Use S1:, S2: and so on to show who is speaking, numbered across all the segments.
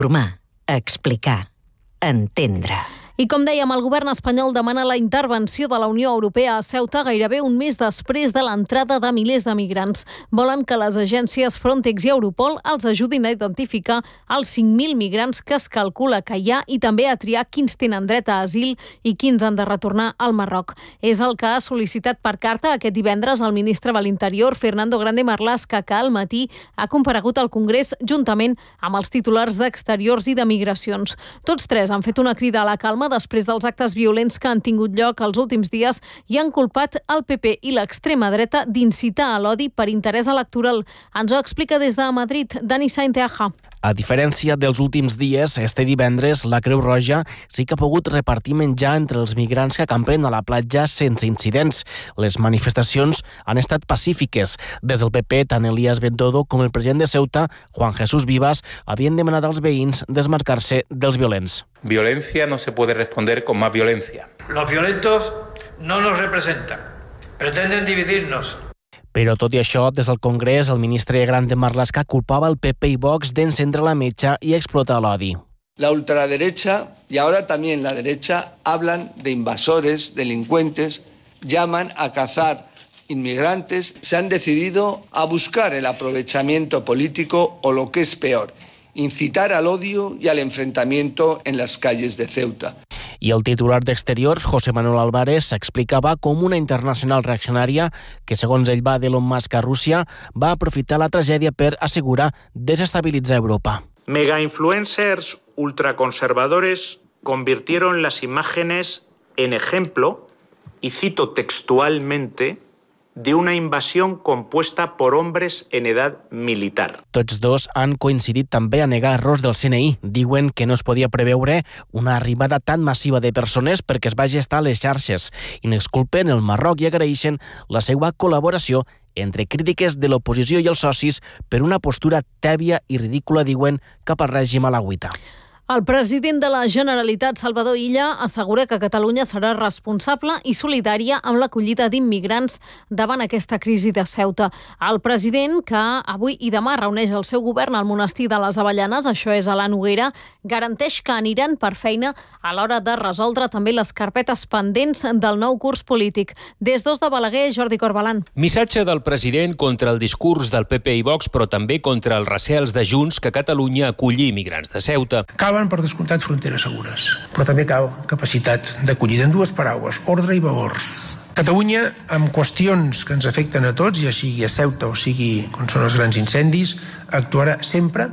S1: Formar, explicar, entendre.
S2: I com dèiem, el govern espanyol demana la intervenció de la Unió Europea a Ceuta gairebé un mes després de l'entrada de milers de migrants. Volen que les agències Frontex i Europol els ajudin a identificar els 5.000 migrants que es calcula que hi ha i també a triar quins tenen dret a asil i quins han de retornar al Marroc. És el que ha sol·licitat per carta aquest divendres el ministre de l'Interior, Fernando Grande Marlaska, que al matí ha comparegut al Congrés juntament amb els titulars d'Exteriors i de Migracions. Tots tres han fet una crida a la calma després dels actes violents que han tingut lloc els últims dies i han culpat el PP i l'extrema dreta d'incitar a l'odi per interès electoral. Ens ho explica des de Madrid Dani Sainteaja.
S3: A diferència dels últims dies, este divendres la Creu Roja sí que ha pogut repartir menjar entre els migrants que acampen a la platja sense incidents. Les manifestacions han estat pacífiques. Des del PP, tant Elías Bendodo com el president de Ceuta, Juan Jesús Vivas, havien demanat als veïns desmarcar-se dels violents.
S4: Violencia no se puede responder con más violencia.
S5: Los violentos no nos representan, pretenden dividirnos.
S3: Però tot i això, des del Congrés, el ministre Grande Marlaska culpava el PP i Vox d'encendre la metxa i explotar l'odi.
S6: La ultraderecha y ahora también la derecha hablan de invasores, delincuentes, llaman a cazar inmigrantes, se han decidido a buscar el aprovechamiento político o lo que es peor, incitar al odio y al enfrentamiento en las calles de Ceuta.
S3: I el titular d'Exteriors, José Manuel Álvarez, s'explicava com una internacional reaccionària que, segons ell va d'Elon Musk a Rússia, va aprofitar la tragèdia per assegurar desestabilitzar Europa.
S7: Megainfluencers ultraconservadores convirtieron las imágenes en ejemplo, y cito textualmente, de una invasión compuesta por hombres en edad militar.
S3: Tots dos han coincidit també a negar errors del CNI. Diuen que no es podia preveure una arribada tan massiva de persones perquè es va gestar a les xarxes. I n'exculpen el Marroc i agraeixen la seva col·laboració entre crítiques de l'oposició i els socis per una postura tèbia i ridícula, diuen, cap al règim alauita.
S2: El president de la Generalitat, Salvador Illa, assegura que Catalunya serà responsable i solidària amb l'acollida d'immigrants davant aquesta crisi de Ceuta. El president, que avui i demà reuneix el seu govern al monestir de les Avellanes, això és a la Noguera, garanteix que aniran per feina a l'hora de resoldre també les carpetes pendents del nou curs polític. Des d'Os de Balaguer, Jordi Corbalan.
S8: Missatge del president contra el discurs del PP i Vox, però també contra els recels de Junts que Catalunya aculli immigrants de Ceuta.
S9: Per descomptat, fronteres segures, però també cal capacitat d'acollida. En dues paraules, ordre i valors. Catalunya, amb qüestions que ens afecten a tots, ja sigui a Ceuta o sigui com són els grans incendis, actuarà sempre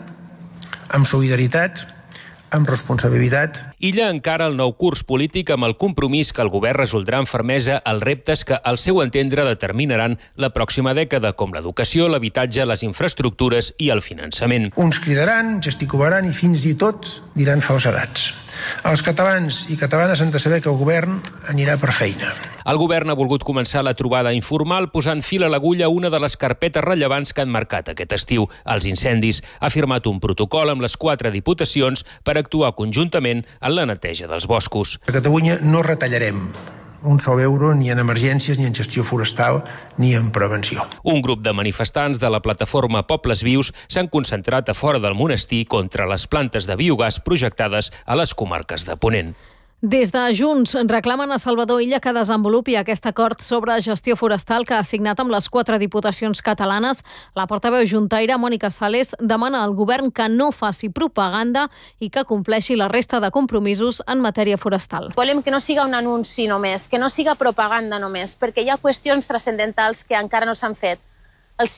S9: amb solidaritat, amb responsabilitat.
S8: Illa encara el nou curs polític amb el compromís que el govern resoldrà amb fermesa els reptes que, al seu entendre, determinaran la pròxima dècada, com l'educació, l'habitatge, les infraestructures i el finançament.
S9: Uns cridaran, gesticularan i fins i tot diran falsedats. Els catalans i catalanes han de saber que el govern anirà per feina.
S8: El govern ha volgut començar la trobada informal posant fil a l'agulla a una de les carpetes rellevants que han marcat aquest estiu, els incendis. Ha firmat un protocol amb les 4 diputacions per actuar conjuntament en la neteja dels boscos.
S9: A Catalunya no retallarem un sol euro ni en emergències, ni en gestió forestal, ni en prevenció.
S8: Un grup de manifestants de la plataforma Pobles Vius s'han concentrat a fora del monestir contra les plantes de biogàs projectades a les comarques de Ponent.
S2: Des de Junts reclamen a Salvador Illa que desenvolupi aquest acord sobre gestió forestal que ha signat amb les 4 diputacions catalanes. La portaveu juntaire, Mònica Sales, demana al govern que no faci propaganda i que compleixi la resta de compromisos en matèria forestal.
S10: Volem que no siga un anunci només, que no siga propaganda només, perquè hi ha qüestions transcendentals que encara no s'han fet. El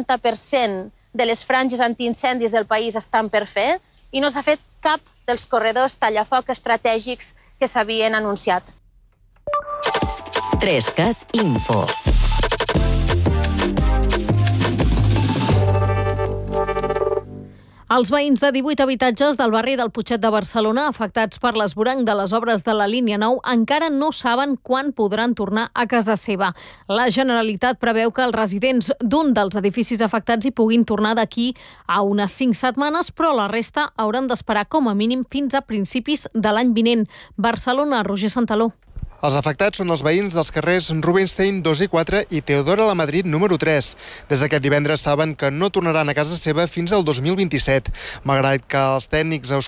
S10: 50% de les franges antiincendis del país estan per fer i no s'ha fet cap dels corredors tallafoc estratègics que s'havien anunciat.
S1: 3CAT Info.
S2: Els veïns de 18 habitatges del barri del Putxet de Barcelona, afectats per l'esvoranc de les obres de la línia 9, encara no saben quan podran tornar a casa seva. La Generalitat preveu que els residents d'un dels edificis afectats hi puguin tornar d'aquí a unes 5 setmanes, però la resta hauran d'esperar com a mínim fins a principis de l'any vinent. Barcelona, Roger Santaló.
S11: Els afectats són els veïns dels carrers Rubinstein 2 i 4 i Teodora Lamadrid número 3. Des d'aquest divendres saben que no tornaran a casa seva fins al 2027. Malgrat que els tècnics